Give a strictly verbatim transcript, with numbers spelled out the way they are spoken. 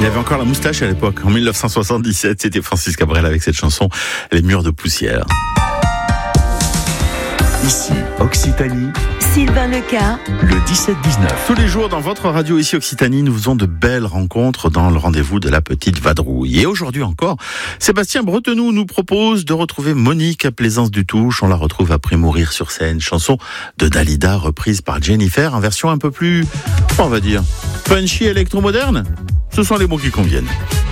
Il avait encore la moustache à l'époque. En dix-neuf cent soixante-dix-sept, c'était Francis Cabrel avec cette chanson « Les murs de poussière ». Ici, Occitanie, Sylvain Leca, le dix-sept dix-neuf. Tous les jours dans votre radio ici Occitanie, nous faisons de belles rencontres dans le rendez-vous de la petite vadrouille. Et aujourd'hui encore, Sébastien Bretenoux nous propose de retrouver Monique à Plaisance du Touche. On la retrouve après Mourir sur scène, chanson de Dalida reprise par Jennifer, en version un peu plus, on va dire, punchy électro-moderne. Ce sont les mots qui conviennent.